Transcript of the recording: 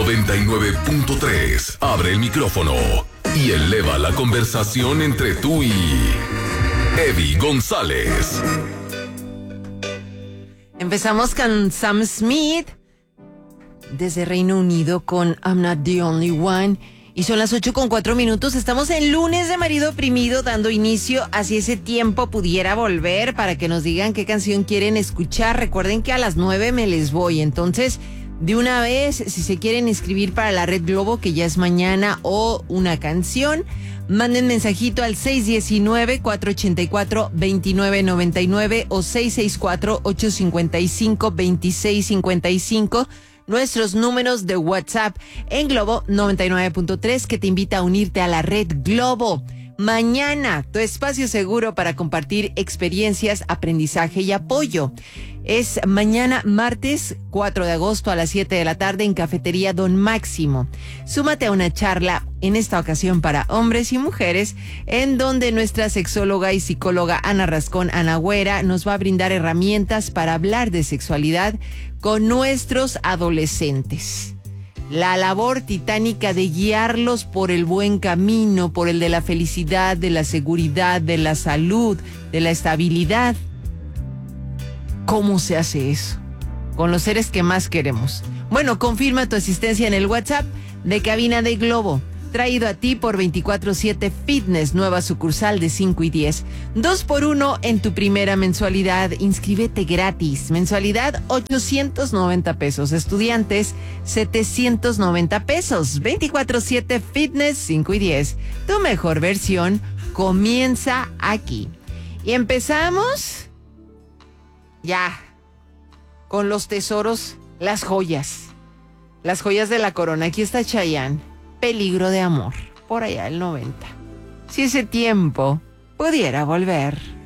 99.3. Abre el micrófono y eleva la conversación entre tú y Eddie González. Empezamos con Sam Smith desde Reino Unido con I'm Not the Only One. Y son las 8:04. Estamos en lunes de marido oprimido, dando inicio a si ese tiempo pudiera volver, para que nos digan qué canción quieren escuchar. Recuerden que a las 9 me les voy. Entonces, de una vez, si se quieren inscribir para la Red Globo, que ya es mañana, o una canción, manden mensajito al 619-484-2999 o 664-855-2655. Nuestros números de WhatsApp en Globo 99.3, que te invita a unirte a la Red Globo. Mañana, tu espacio seguro para compartir experiencias, aprendizaje y apoyo. Es mañana martes 4 de agosto a las 7 de la tarde en Cafetería Don Máximo. Súmate a una charla, en esta ocasión para hombres y mujeres, en donde nuestra sexóloga y psicóloga Ana Rascón Anagüera nos va a brindar herramientas para hablar de sexualidad con nuestros adolescentes. La labor titánica de guiarlos por el buen camino, por el de la felicidad, de la seguridad, de la salud, de la estabilidad. ¿Cómo se hace eso? Con los seres que más queremos. Bueno, confirma tu asistencia en el WhatsApp de Cabina de Globo. Traído a ti por 24/7 Fitness, nueva sucursal de 5 y 10. 2x1 en tu primera mensualidad. Inscríbete gratis. Mensualidad 890 pesos. Estudiantes 790 pesos. 24/7 Fitness 5 y 10. Tu mejor versión comienza aquí. Y empezamos ya con los tesoros, las joyas de la corona. Aquí está Chayanne. Peligro de amor, por allá el 90. Si ese tiempo pudiera volver.